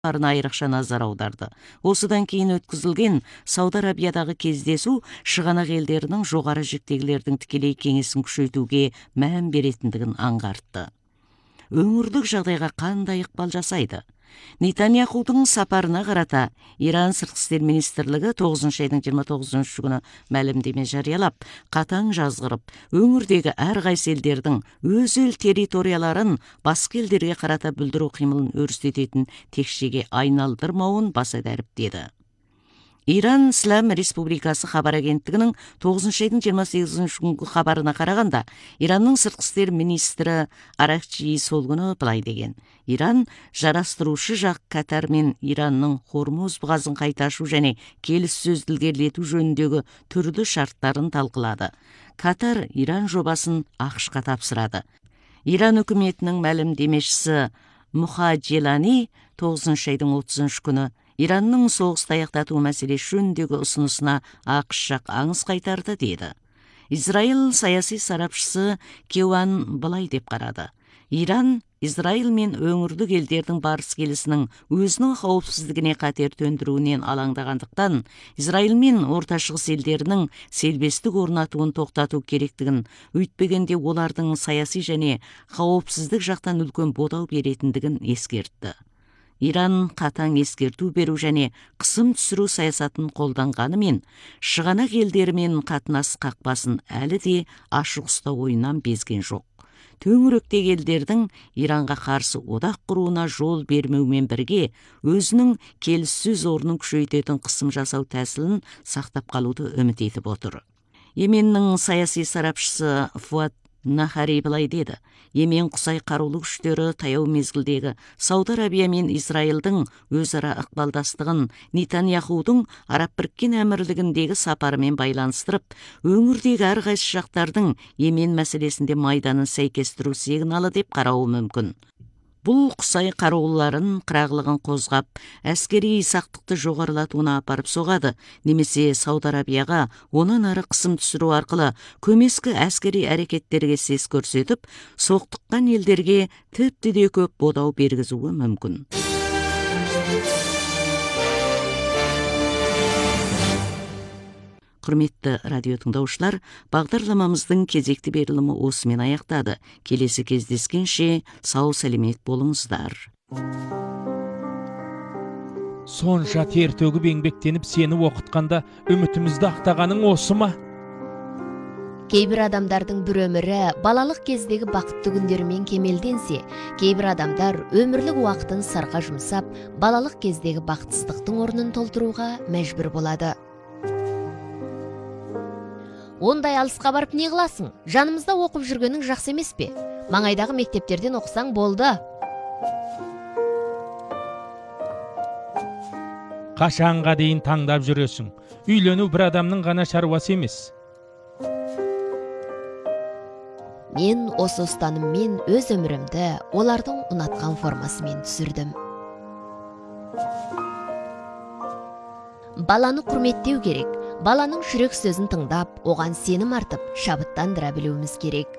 айрықша назар аударды. Осыдан кейін өткізілген Сауд Арабиядағы кездесу шығанақ елдерінің жоғары жіктегілердің тікелей кеңесін күшейтуге мән беретіндігін аңғартты. Өңірлік жағдайға қандай ықпал жасайды? Нетаньяхудың сапарына қарата Иран сыртқы істер министрлігі 9 айдың 29 күні мәлімдеме жариялап, қатаң жазғырып, өңірдегі әрқайсы елдердің өз ел территорияларын басқа елдерге қарата бүлдіру қимылын өрістететін текшеге айналдырмауын баса дәріптеді. Иран Ислам Республикасы хабар агенттігінің 9 айдың 28 күнгі хабарына қарағанда, Иранның сыртқы істер министрі Аракчи сол күні былай деген: Иран жарастырушы жақ Катар мен Иранның Хормуз бұғазын қайта ашу және келіссөзді ілгерілету жөніндегі түрлі шарттарын талқылады. Катар Иран жобасын ақш-қа тапсырады. Иран үкіметінің мәлімдемешісі Мухаджелани 9 айдың 30 күні Иранның соғысты аяқтату мәселесі жөніндегі ұсынысына ақш жақ аңыз қайтарды деді. Израиль саяси сарапшысы Кеуан былай деп қарады: Иран Израиль мен өңірлік елдердің барыс келісінің өзінің қауіпсіздігіне қатер төндіруінен алаңдағандықтан, Израиль мен Орта Шығыс елдерінің селбестік орнатуын тоқтату керектігін, өйтпегенде олардың саяси және қауіпсіздік жақтан үлкен бодау беретіндігін ескертті. Иран қатаң ескерту беру және қысым түсіру саясатын қолданғанымен, шығанақ елдерімен қатынас қақпасын әлі де ашық ұстау ойынан безген жоқ. Төңіректегі елдердің Иранға қарсы одақ құруына жол бермеумен бірге, өзінің келіссөз орнын күшейтетін қысым жасау тәсілін сақтап қалуды үміт етіп отыр. Йеменнің саяси сарапшысы Фуат Нахари былай деді: Йемен құсай қарулы күштері таяу мезгілдегі Сауд Арабия мен Израилдің өзара ықпалдастығын Нетаньяхудың Араб біріккен әмірлігіндегі сапарымен байланыстырып, өңірдегі әрқайсы жақтардың Йемен мәселесінде майданын сәйкестіру сигналы деп қарауы мүмкін. Бұл құсай қарулыларын қырағылығын қозғап, әскери сақтықты жоғарылатуына апарып соғады, немесе Сауд Арабияға онан ары қысым түсіру арқылы көмескі әскери әрекеттерге сес көрсетіп, соқтыққан елдерге тіпті де көп бодау бергізуі мүмкін. Құрметті радио тыңдаушылар, бағдарламамыздың кезекті берілімі осымен аяқтады. Келесі кездескенше сау сәлемет болыңыздар. Сонша тер төгіп еңбектеніп сені оқытқанда үмітімізді ақтағаның осы ма? Кейбір адамдардың бір өмірі балалық кездегі бақытты күндерімен кемелденсе, кейбір адамдар өмірлік уақытын сарға жұмсап, балалық кездегі бақытсыздықтың орнын толтыруға мәжбүр болады. Ондай алысқа барып не қыласың? Жанымызда оқып жүргенің жақсы емес пе? Маңайдағы мектептерден оқысаң болды. Қашанға дейін таңдап жүресің? Үйлену бір адамның ғана шаруасы емес. Мен осы ұстаныммен өз өмірімді олардың ұнатқан формасымен түсірдім. Баланы құрметтеу керек. Баланың жүрек сөзін тыңдап, оған сенім артып, шабыттандыра білуіміз керек.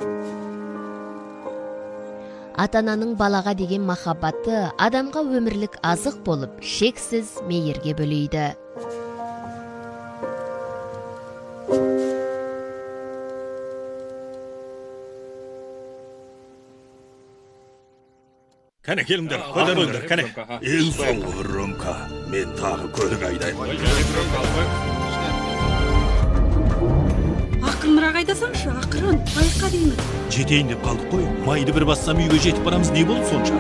Ата-ананың балаға деген махаббаты адамға өмірлік азық болып, шексіз мейірге бөлейді. Кәне келіңдер, көтеріліңдер, кәне. Ең соңғы рөмка, мен тағы көлік айдаймын. Ақырынырақ айдасаңшы, ақырын, байыққа деймін. Жетейін деп қалдық қой, майды бір бассам үйге жетіп барамыз, не болды сонша?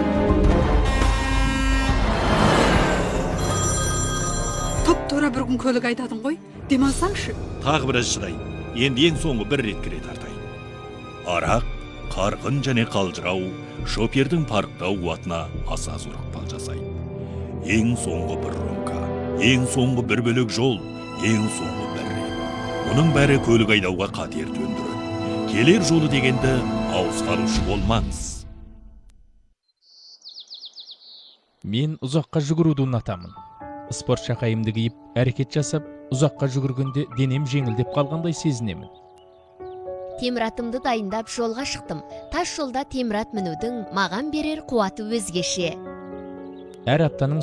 Топ-тора бір күн көлік айдадың ғой, демалсаңшы. Тағы біраз шыдайын, енді ең соңғы бір рет кіре тартайын. Арақ, қарқын және қалжырау, шопердің парықтау қуатына аса зор ықпал жасайды. Ең соңғы бір рөмка, ең соңғы бір бөлек жол, ең соңғы бір рет. Мұның бәрі көлік айдауға қатер төндіреді. Келер жолы дегенді ауызға алушы болмаңыз. Мен ұзаққа жүгіруді ұнатамын. Спорт шақайымды киіп, әрекет жасап, ұзаққа жүгіргенде денем жеңілдеп қалғандай сезінемін. Теміратымды дайындап жолға шықтым. Тас жолда темірат мінудің маған берер қуаты өзгеше. әр аптаның